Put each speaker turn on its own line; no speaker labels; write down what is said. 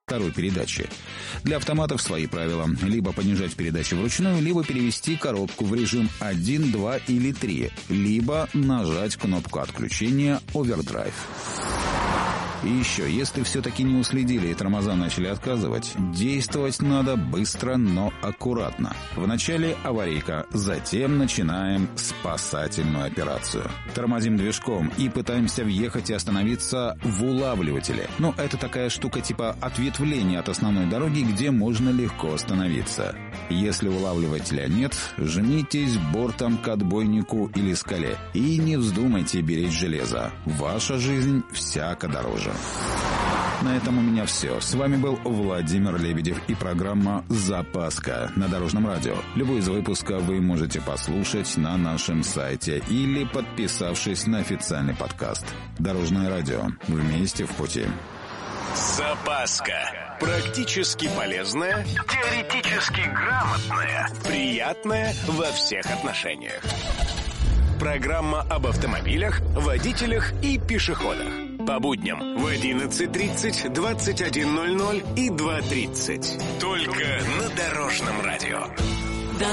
второй передачи. Для автоматов свои правила. Либо понижать передачи вручную, либо перевести коробку в режим 1, 2 или 3, либо нажать кнопку отключения «Овердрайв». И еще, если все-таки не уследили и тормоза начали отказывать, действовать надо быстро, но аккуратно. Вначале аварийка, затем начинаем спасательную операцию. Тормозим движком и пытаемся въехать и остановиться в улавливателе. Но это такая штука типа ответвления от основной дороги, где можно легко остановиться. Если улавливателя нет, жмитесь бортом к отбойнику или скале. И не вздумайте беречь железо. Ваша жизнь всяко дороже. На этом у меня все. С вами был Владимир Лебедев и программа «Запаска» на Дорожном радио. Любой из выпусков вы можете послушать на нашем сайте или подписавшись на официальный подкаст. Дорожное радио. Вместе в пути.
Запаска. Практически полезная, теоретически грамотная, приятная во всех отношениях. Программа об автомобилях, водителях и пешеходах. По будням в 11:30, 21:00 и 2:30. Только на Дорожном радио.